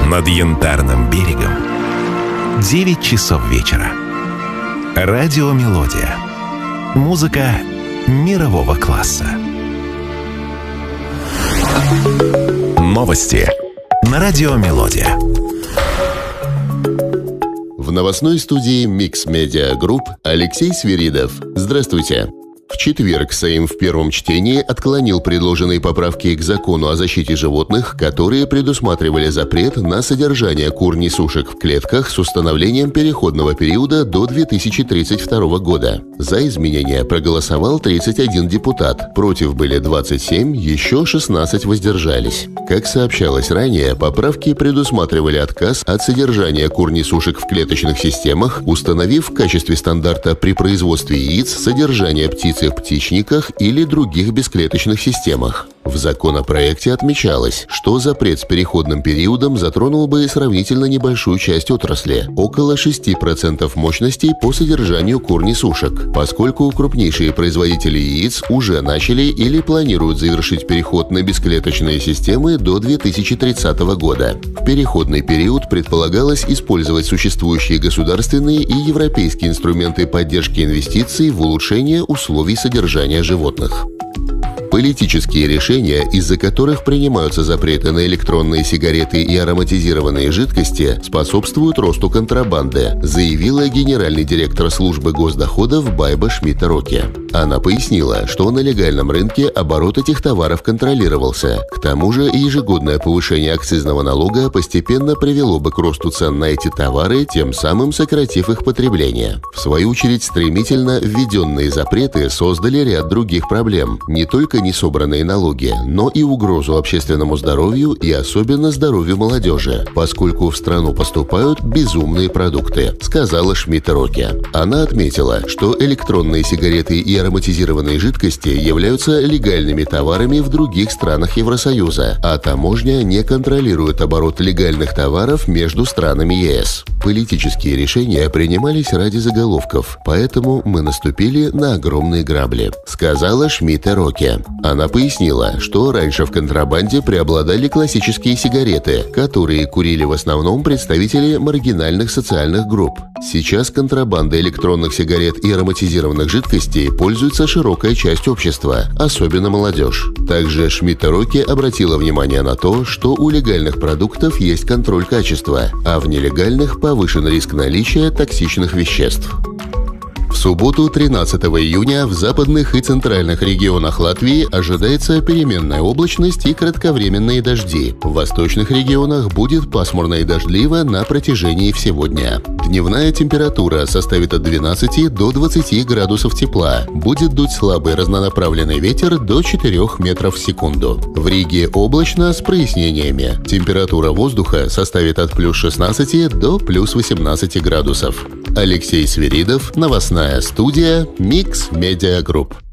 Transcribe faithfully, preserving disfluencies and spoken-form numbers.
Над Янтарным берегом девять часов вечера. Радиомелодия. Музыка мирового класса. Новости на Радиомелодия. В новостной студии Mix Media Group Алексей Свиридов. Здравствуйте. В четверг Сейм в первом чтении отклонил предложенные поправки к закону о защите животных, которые предусматривали запрет на содержание кур-несушек в клетках с установлением переходного периода до две тысячи тридцать второго года. За изменения проголосовал тридцать один депутат, против были двадцать семь, еще шестнадцать воздержались. Как сообщалось ранее, поправки предусматривали отказ от содержания кур-несушек в клеточных системах, установив в качестве стандарта при производстве яиц содержание птиц в птичниках или других бесклеточных системах. В законопроекте отмечалось, что запрет с переходным периодом затронул бы сравнительно небольшую часть отрасли – около шести процентов мощностей по содержанию кур-несушек, поскольку крупнейшие производители яиц уже начали или планируют завершить переход на бесклеточные системы до две тысячи тридцатого года. В переходный период предполагалось использовать существующие государственные и европейские инструменты поддержки инвестиций в улучшение условий содержания животных. Политические решения, из-за которых принимаются запреты на электронные сигареты и ароматизированные жидкости, способствуют росту контрабанды, заявила генеральный директор службы госдоходов Байба Шмидта-Роке. Она пояснила, что на легальном рынке оборот этих товаров контролировался. К тому же ежегодное повышение акцизного налога постепенно привело бы к росту цен на эти товары, тем самым сократив их потребление. В свою очередь, стремительно введенные запреты создали ряд других проблем. Не только несобранные налоги, но и угрозу общественному здоровью и особенно здоровью молодежи, поскольку в страну поступают безумные продукты, сказала Шмидта-Роке. Она отметила, что электронные сигареты и ароматизированные жидкости являются легальными товарами в других странах Евросоюза, а таможня не контролирует оборот легальных товаров между странами ЕС. Политические решения принимались ради заголовков, поэтому мы наступили на огромные грабли, сказала Шмидта-Роке. Она пояснила, что раньше в контрабанде преобладали классические сигареты, которые курили в основном представители маргинальных социальных групп. Сейчас контрабандой электронных сигарет и ароматизированных жидкостей пользуется широкая часть общества, особенно молодежь. Также Шмидта-Роке обратила внимание на то, что у легальных продуктов есть контроль качества, а в нелегальных повышен риск наличия токсичных веществ. В субботу, тринадцатого июня, в западных и центральных регионах Латвии ожидается переменная облачность и кратковременные дожди. В восточных регионах будет пасмурно и дождливо на протяжении всего дня. Дневная температура составит от двенадцати до двадцати градусов тепла. Будет дуть слабый разнонаправленный ветер до четырёх метров в секунду. В Риге облачно с прояснениями. Температура воздуха составит от плюс шестнадцати до плюс восемнадцати градусов. Алексей Свиридов, новостная студия Mix Media Group.